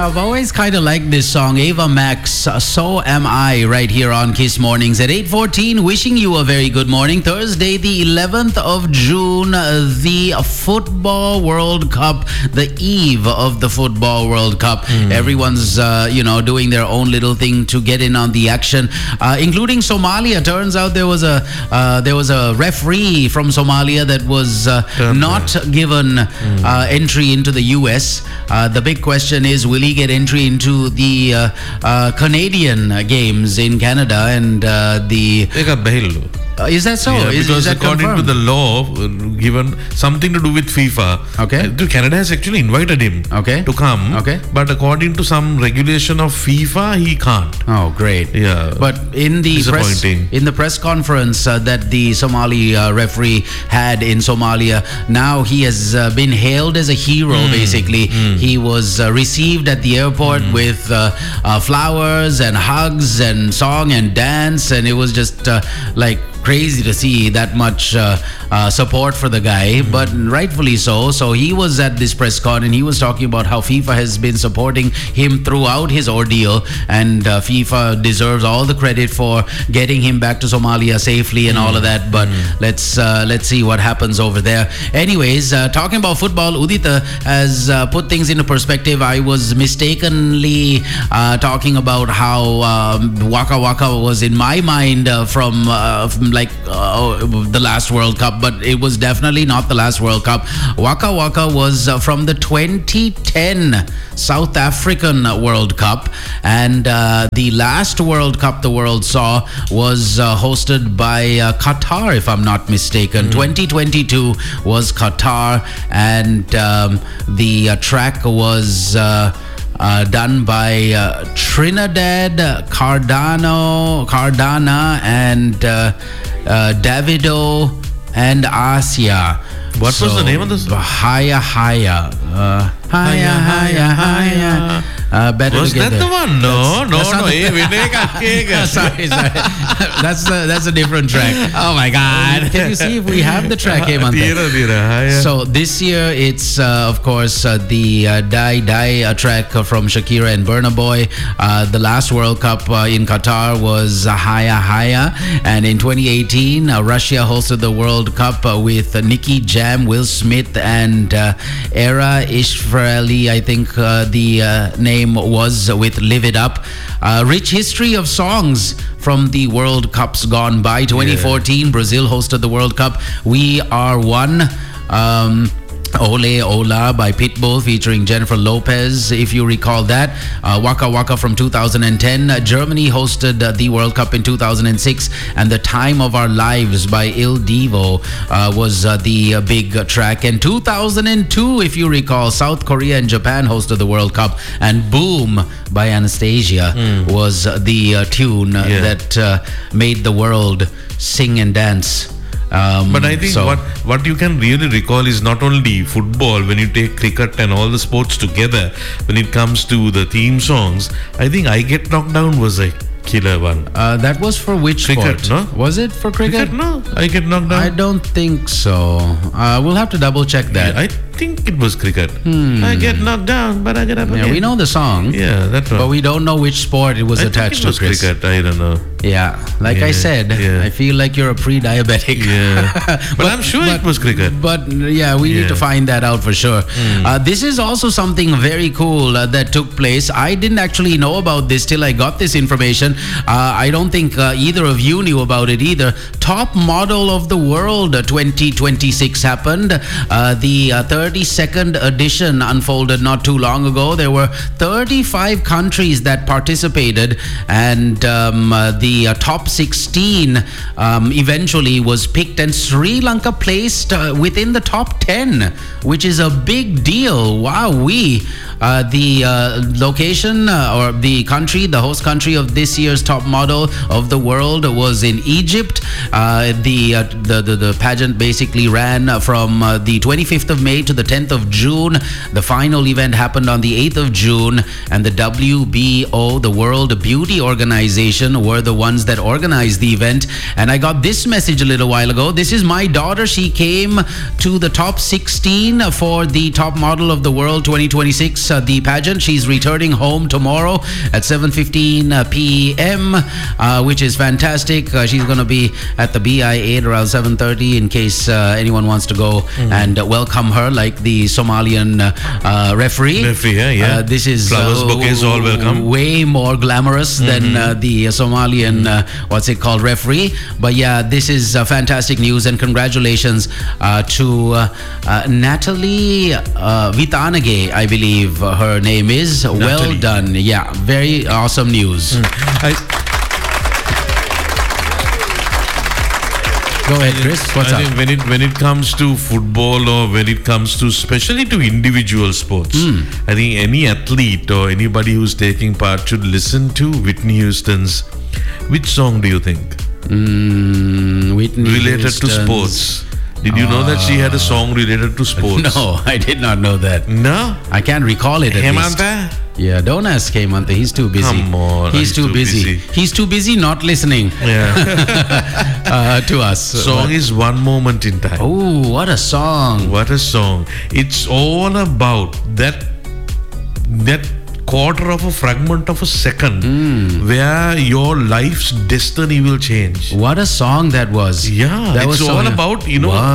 I've always kind of liked this song, Ava Max, So Am I, right here on Kiss Mornings at 8:14. Wishing you a very good morning. Thursday, the 11th of June, the Football World Cup, the eve of the Football World Cup. Everyone's, doing their own little thing to get in on the action, including Somalia. Turns out there was a referee from Somalia that was not given entry into the US. The big question is, will he get entry into the Canadian games in Canada? And is that so? Yeah, is because that according confirmed? to the law, given something to do with FIFA, Canada has actually invited him to come. But according to some regulation of FIFA, he can't. Oh, great. Yeah. But in the press conference that the Somali referee had in Somalia, now he has been hailed as a hero, basically. He was received at the airport with flowers and hugs and song and dance, and it was just crazy to see that much support for the guy, but rightfully so. So he was at this press con and he was talking about how FIFA has been supporting him throughout his ordeal, and FIFA deserves all the credit for getting him back to Somalia safely and all of that. But let's see what happens over there. Anyways, talking about football, Udita has put things into perspective. I was mistakenly talking about how Waka Waka was in my mind from the last World Cup, but it was definitely not the last World Cup. Waka Waka was from the 2010 South African World Cup, and the last World Cup the world saw was hosted by Qatar, if I'm not mistaken. 2022 was Qatar, and the track was done by Trinidad Cardana and Davido and Asia. What was the name of this? Haya. Better was to get that there. the one? No. Sorry. That's a different track. Oh my God! Can you see if we have the track, Hemant? So this year it's of course the Die track from Shakira and Burna Boy. The last World Cup in Qatar was Haya, and in 2018 Russia hosted the World Cup with Nicky Jam, Will Smith, and Era Ishfrali. I think the name was, with Live It Up. Rich history of songs from the World Cups gone by. 2014, Brazil hosted the World Cup. We Are One. Ole Ola by Pitbull featuring Jennifer Lopez, if you recall that. Waka Waka from 2010. Germany hosted the World Cup in 2006, and The Time of Our Lives by Il Divo was the big track. And 2002, if you recall, South Korea and Japan hosted the World Cup, and Boom by Anastasia was the tune that made the world sing and dance. But I think what you can really recall is not only football. When you take cricket and all the sports together, when it comes to the theme songs, I think I Get Knocked Down was a killer one. That was for which cricket, sport? No? Was it for cricket? No, I Get Knocked Down. I don't think so. We'll have to double check that. I think it was cricket. I get knocked down, but I get up again. Yeah, we know the song. Yeah, that one. But we don't know which sport it was attached to, Chris. Cricket, I don't know. Yeah, I said, I feel like you're a pre-diabetic. Yeah, but I'm sure it was cricket. But yeah, we need to find that out for sure. This is also something very cool that took place. I didn't actually know about this till I got this information. I don't think either of you knew about it either. Top Model of the World 2026 happened. The 32nd edition unfolded not too long ago. There were 35 countries that participated, and the top 16 eventually was picked, and Sri Lanka placed within the top 10, which is a big deal. Wowee. The location or the country, the host country of this year's Top Model of the World was in Egypt. The pageant basically ran from the 25th of May to the 10th of June. The final event happened on the 8th of June, and the WBO, the World Beauty Organization, were the ones that organized the event. And I got this message a little while ago. This is my daughter. She came to the top 16 for the Top Model of the World 2026 the pageant. She's returning home tomorrow at 7:15 p.m., which is fantastic. She's going to be at the BI8 around 7:30 in case anyone wants to go and welcome her like the Somalian referee. This is flowers, bouquets, all welcome. Way more glamorous than the Somalian referee. But yeah, this is fantastic news, and congratulations to Natalie Vitanage, I believe her name is. Natalie. Well done. Yeah, very awesome news. Go ahead, Chris. What's up? When it comes to football, or when it comes to especially to individual sports, I think any athlete or anybody who's taking part should listen to Whitney Houston's. Which song do you think? Whitney related Houston's. To sports. Did you know that she had a song related to sports? No, I did not know that. No? I can't recall it at Hemanta? least. Yeah, don't ask Hemanta. He's too busy. Come on. He's too busy. He's too busy not listening to us. Song is One Moment in Time. Oh, what a song. What a song. It's all about that quarter of a fragment of a second where your life's destiny will change. What a song that was. Yeah, that it's was all about, wow.